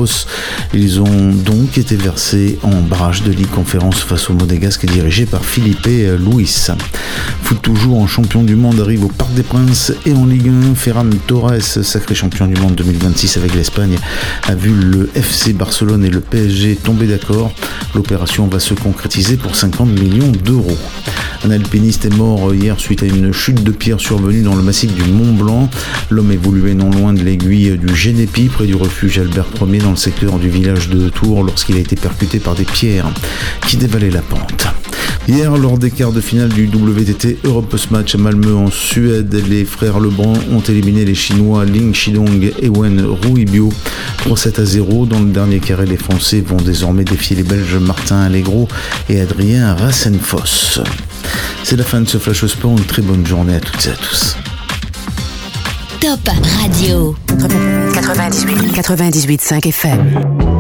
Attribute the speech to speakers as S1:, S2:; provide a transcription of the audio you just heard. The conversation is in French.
S1: Cross. Ils ont donc été versés en barrage de Ligue Conférence face au Monégasque dirigé par Felipe Luis. Foot toujours, en champion du monde arrive au Parc des Princes et en Ligue 1, Ferran Torres, sacré champion du monde 2026 avec l'Espagne, a vu le FC Barcelone et le PSG tomber d'accord. L'opération va se concrétiser pour 50 millions d'euros. Un alpiniste est mort hier suite à une chute de pierre survenue dans le massif du Mont Blanc. L'homme évoluait non loin de l'aiguille du Génépi, près du refuge Albert Ier dans le secteur du village de Tours, lorsqu'il a été percuté par des pierres qui dévalaient la pente. Hier, lors des quarts de finale du WTT Europe Post-Match à Malmö en Suède, les frères Lebrun ont éliminé les Chinois Ling Shidong et Wen Ruibio 3-7-0. Dans le dernier carré, les Français vont désormais défier les Belges Martin Allegro et Adrien Rassenfoss. C'est la fin de ce Flash Sport. Une très bonne journée à toutes et à tous.
S2: Top Radio 98.5 FM.